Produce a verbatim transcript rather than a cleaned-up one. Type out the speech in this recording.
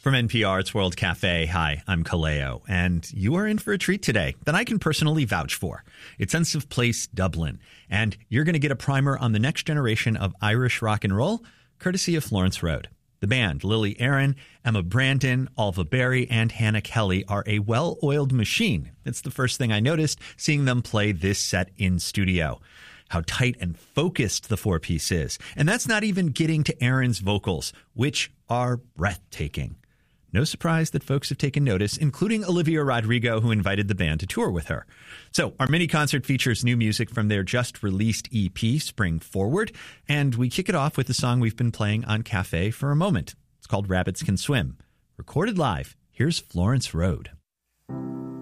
From N P R, it's World Cafe. Hi, I'm Kaleo, and you are in for a treat today that I can personally vouch for. It's Sense of Place Dublin, and you're going to get a primer on the next generation of Irish rock and roll, courtesy of Florence Road. The band, Lily Aaron, Emma Brandon, Alva Berry, and Hannah Kelly, are a well-oiled machine. It's the first thing I noticed seeing them play this set in studio. How tight and focused the four-piece is. And that's not even getting to Aaron's vocals, which are breathtaking. No surprise that folks have taken notice, including Olivia Rodrigo, who invited the band to tour with her. So our mini concert features new music from their just-released E P, Spring Forward, and we kick it off with the song we've been playing on Cafe for a moment. It's called Rabbits Can Swim. Recorded live, here's Florence Road.